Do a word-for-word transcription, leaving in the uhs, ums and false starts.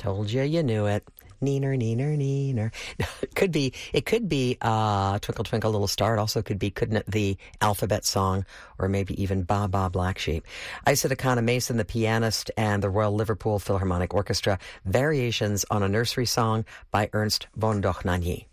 Told you you knew it. Neener, neener, neener. It could be, it could be uh, Twinkle, Twinkle, Little Star. It also could be, couldn't it, the Alphabet Song, or maybe even Ba Ba Black Sheep. Isa Takana Mason, the pianist, and the Royal Liverpool Philharmonic Orchestra, variations on a nursery song by Ernst von Dohnanyi.